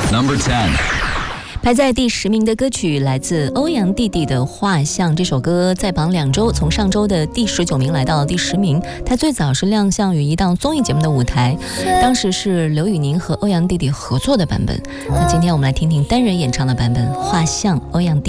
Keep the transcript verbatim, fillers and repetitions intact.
Number ten。 排在第十名的歌曲来自欧阳弟弟的《画像》，这首歌在榜两周，从上周的第十九名来到第十名。它最早是亮相于一档综艺节目的舞台，当时是刘宇宁和欧阳弟弟合作的版本。那今天我们来听听单人演唱的版本《画像》，欧阳弟弟。